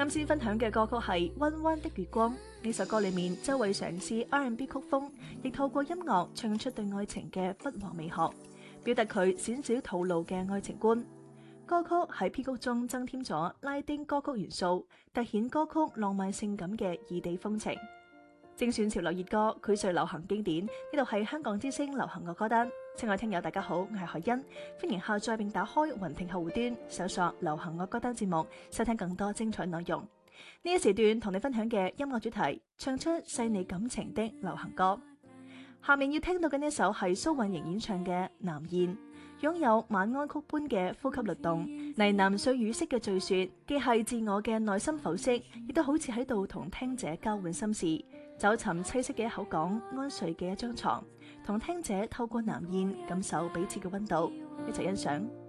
啱先分享嘅歌曲係《彎彎的月光》，呢首歌裏面周蕙嘗試 R&B 曲風，亦透過音樂唱出對愛情嘅不和美學，表達佢鮮少吐露嘅愛情觀。歌曲喺編曲中增添咗拉丁歌曲元素，凸顯歌曲浪漫性感嘅異地風情。精選潮流熱歌，膾炙流行經典。呢度係香港之聲流行樂歌單。親愛聽友大家好，我係海欣，歡迎下載並打開雲聽客戶端，搜索流行樂歌單節目，收聽更多精彩內容。呢一時段同你分享嘅音樂主題，唱出細膩感情的流行歌。下面要聽到嘅呢一首係蘇韻瑩演唱嘅《南燕》。擁有晚安曲般嘅呼吸律動，呢喃碎語式嘅敘說，既係自我嘅內心剖析，亦都好似喺度同聽者交換心事，找尋棲息嘅一口港，安睡嘅一張床，同聽者透過南燕感受彼此嘅溫度，一齊欣賞。